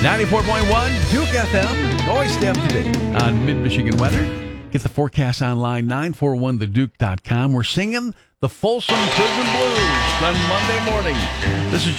94.1 Duke FM. Always stay up to date on Mid-Michigan weather. Get the forecast online, 941theduke.com. We're singing the Folsom Prison Blues on Monday morning. This is